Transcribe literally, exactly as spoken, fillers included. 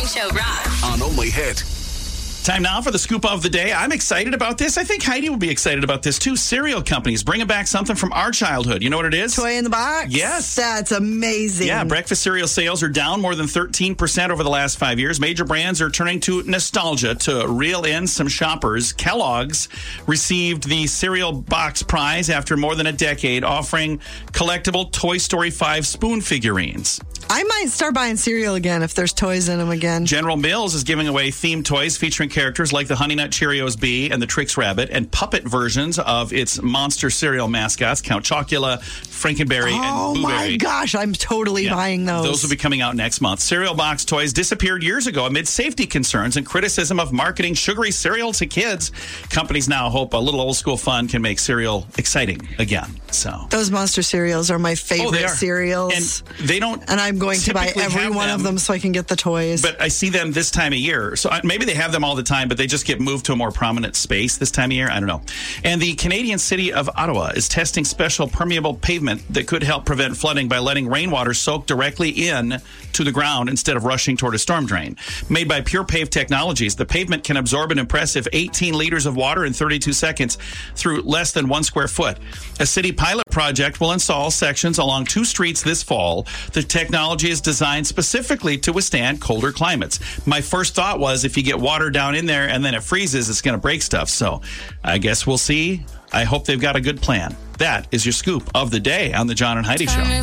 Show rocks. On Only Hit. Time now for the scoop of the day. I'm excited about this. I think Heidi will be excited about this too. Cereal companies bringing back something from our childhood. You know what it is? Toy in the box? Yes. That's amazing. Yeah, breakfast cereal sales are down more than thirteen percent over the last five years. Major brands are turning to nostalgia to reel in some shoppers. Kellogg's received the cereal box prize after more than a decade, offering collectible Toy Story five spoon figurines. I might start buying cereal again if there's toys in them again. General Mills is giving away themed toys featuring characters like the Honey Nut Cheerios Bee and the Trix Rabbit, and puppet versions of its monster cereal mascots, Count Chocula, Frankenberry, oh and Boo my Berry. gosh, I'm totally Yeah, buying those. Those will be coming out next month. Cereal box toys disappeared years ago amid safety concerns and criticism of marketing sugary cereal to kids. Companies now hope a little old school fun can make cereal exciting again. So Those monster cereals are my favorite Oh, they are. cereals. And they don't. And I'm going to buy typically every have one them, of them so I can get the toys. But I see them this time of year. So I- maybe they have them all the time, but they just get moved to a more prominent space this time of year. I don't know. And the Canadian city of Ottawa is testing special permeable pavement that could help prevent flooding by letting rainwater soak directly in to the ground instead of rushing toward a storm drain. Made by Pure Pave Technologies, the pavement can absorb an impressive eighteen liters of water in thirty-two seconds through less than one square foot. A city pilot project will install sections along two streets this fall. The technology is designed specifically to withstand colder climates. My first thought was if you get water down in there and then it freezes, it's going to break stuff. So I guess we'll see. I hope they've got a good plan. That is your scoop of the day on the John and Heidi Show.